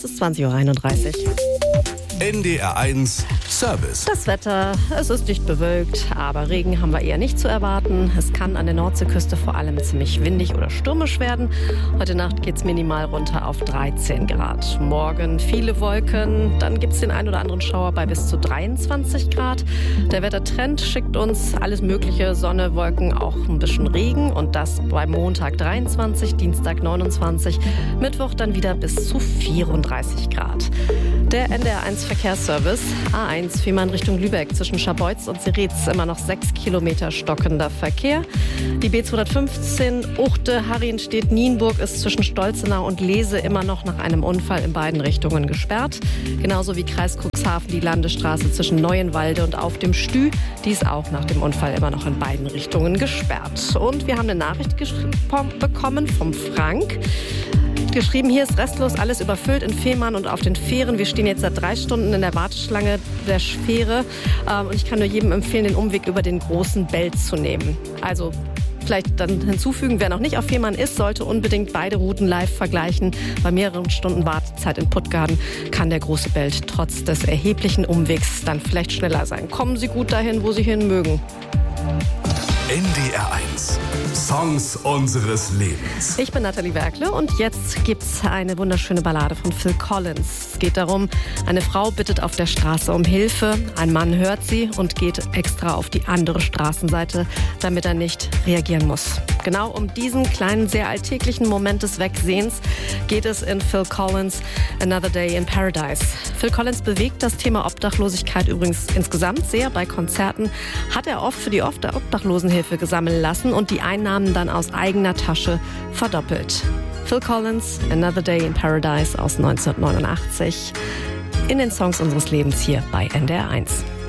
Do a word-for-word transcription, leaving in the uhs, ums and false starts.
Es ist zwanzig Uhr einunddreißig. N D R eins Service. Das Wetter, es ist dicht bewölkt, aber Regen haben wir eher nicht zu erwarten. Es kann an der Nordseeküste vor allem ziemlich windig oder stürmisch werden. Heute Nacht geht es minimal runter auf dreizehn Grad. Morgen viele Wolken, dann gibt es den ein oder anderen Schauer bei bis zu dreiundzwanzig Grad. Der Wettertrend schickt uns alles mögliche, Sonne, Wolken, auch ein bisschen Regen. Und das beim Montag dreiundzwanzig, Dienstag neunundzwanzig, Mittwoch dann wieder bis zu vierunddreißig Grad. Der N D R eins Verkehrsservice A eins Fehmarn Richtung Lübeck zwischen Scharbeutz und Seretz immer noch sechs Kilometer stockender Verkehr. Die B zweihundertfünfzehn Uchte Harrienstedt Nienburg ist zwischen Stolzenau und Lese immer noch nach einem Unfall in beiden Richtungen gesperrt. Genauso wie Kreis Cuxhaven die Landesstraße zwischen Neuenwalde und auf dem Stü. Die ist auch nach dem Unfall immer noch in beiden Richtungen gesperrt. Und wir haben eine Nachricht bekommen vom Frank. Geschrieben, hier ist restlos alles überfüllt in Fehmarn und auf den Fähren. Wir stehen jetzt seit drei Stunden in der Warteschlange der Fähre. Ähm, und ich kann nur jedem empfehlen, den Umweg über den großen Belt zu nehmen. Also vielleicht dann hinzufügen, wer noch nicht auf Fehmarn ist, sollte unbedingt beide Routen live vergleichen. Bei mehreren Stunden Wartezeit in Puttgarden kann der große Belt trotz des erheblichen Umwegs dann vielleicht schneller sein. Kommen Sie gut dahin, wo Sie hin mögen. N D R eins. Songs unseres Lebens. Ich bin Nathalie Werkle und jetzt gibt's eine wunderschöne Ballade von Phil Collins. Es geht darum, eine Frau bittet auf der Straße um Hilfe, ein Mann hört sie und geht extra auf die andere Straßenseite, damit er nicht reagieren muss. Genau um diesen kleinen, sehr alltäglichen Moment des Wegsehens geht es in Phil Collins' Another Day in Paradise. Phil Collins bewegt das Thema Obdachlosigkeit übrigens insgesamt sehr. Bei Konzerten hat er oft für die Obdachlosenhilfe gesammelt lassen und die Einnahmen dann aus eigener Tasche verdoppelt. Phil Collins, Another Day in Paradise aus neunzehnhundertneunundachtzig in den Songs unseres Lebens hier bei N D R eins.